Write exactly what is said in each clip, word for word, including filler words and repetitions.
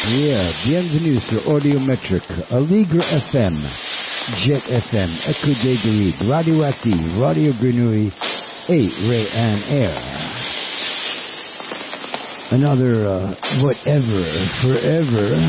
Yeah, bienvenue sur Audiometric, Aligre F M, Jet F M, Echo des Garrigues, Radioactive, Radio Grenouille, et Ray and Air. Another uh, whatever, forever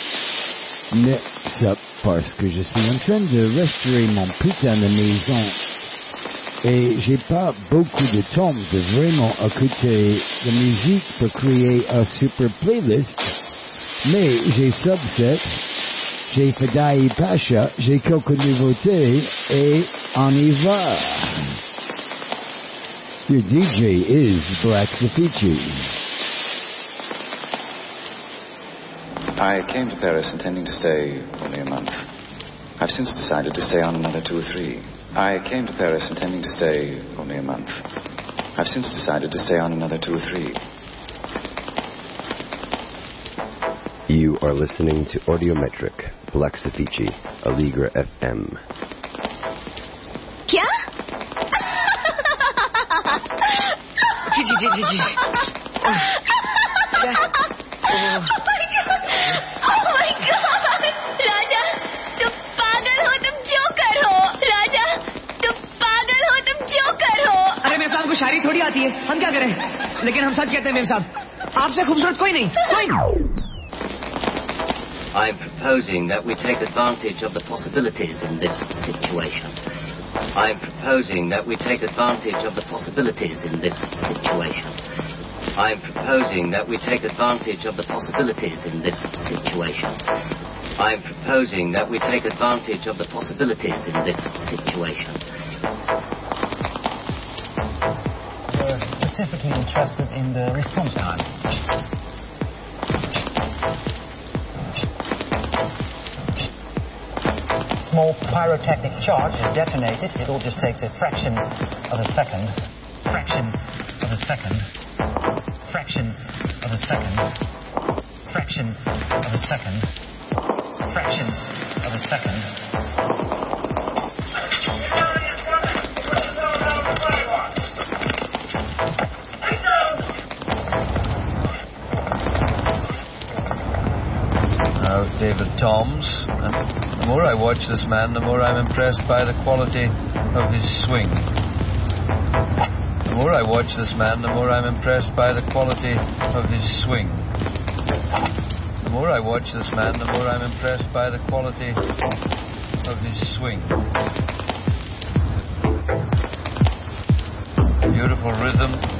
mix up parce que je suis en train de restaurer mon putain de maison et j'ai pas beaucoup de temps de vraiment écouter de musique pour créer un super playlist, mais j'ai Subset, j'ai Fadaï Pasha, j'ai quelques nouveautés et on y va. Your D J is Black Safici. I came to Paris intending to stay only a month. I've since decided to stay on another two or three. I came to Paris intending to stay only a month. I've since decided to stay on another two or three. You are listening to Audiometric, Black Safici, Aligre F M. Kya? Ji ji ji ji ji Oh my God! राजा, तुम पागल हो, तुम joker हो। राजा, तुम पागल हो, तुम joker हो। अरे मेम साहब को शायरी थोड़ी आती है, हम क्या करें? लेकिन हम सच कहते हैं मेम साहब, आपसे खूबसूरत कोई नहीं, कोई नहीं। I'm proposing that we take advantage of the possibilities in this situation. I'm proposing that we take advantage of the possibilities in this situation. I'm proposing that we take advantage of the possibilities in this situation. I'm proposing that we take advantage of the possibilities in this situation. We're specifically interested in the response time. Small pyrotechnic charge is detonated. It all just takes a fraction of a second. Fraction of a second. Fraction of a second. Fraction of a second. Fraction of a second. Now, David Toms, and the more I watch this man, the more I'm impressed by the quality of his swing. The more I watch this man, the more I'm impressed by the quality of his swing. The more I watch this man, the more I'm impressed by the quality of his swing. Beautiful rhythm.